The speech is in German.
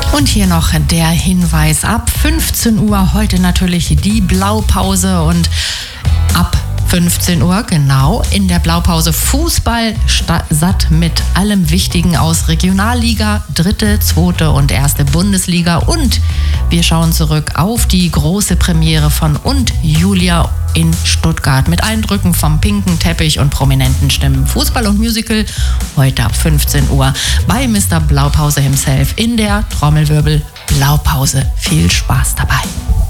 Und hier noch der Hinweis: ab 15 Uhr heute natürlich die Blaupause und ab 15 Uhr, genau, in der Blaupause Fußball satt mit allem Wichtigen aus Regionalliga, 3., 2. und 1. Bundesliga. Und wir schauen zurück auf die große Premiere von Und Julia in Stuttgart mit Eindrücken vom pinken Teppich und prominenten Stimmen. Fußball und Musical heute ab 15 Uhr bei Mr. Blaupause himself in der Trommelwirbel Blaupause. Viel Spaß dabei.